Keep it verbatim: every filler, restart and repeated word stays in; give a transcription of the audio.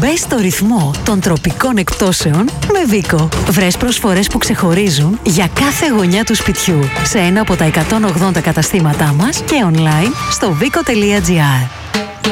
Μπες στο ρυθμό των τροπικών εκπτώσεων με Βίκο. Βρες προσφορές που ξεχωρίζουν για κάθε γωνιά του σπιτιού σε ένα από τα εκατόν ογδόντα καταστήματά μας και online στο βίκο τελεία τζι άρ.